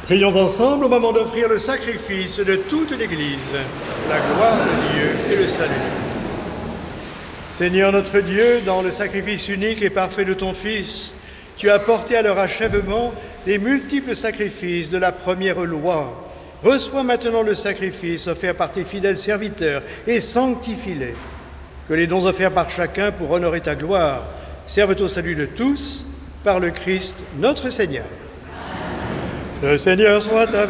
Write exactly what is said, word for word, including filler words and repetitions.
Prions ensemble au moment d'offrir le sacrifice de toute l'Église, la gloire de Dieu et le salut. Seigneur notre Dieu, dans le sacrifice unique et parfait de ton Fils, tu as porté à leur achèvement les multiples sacrifices de la première loi. Reçois maintenant le sacrifice offert par tes fidèles serviteurs et sanctifie-les. Que les dons offerts par chacun pour honorer ta gloire servent au salut de tous, par le Christ notre Seigneur. Le Seigneur soit avec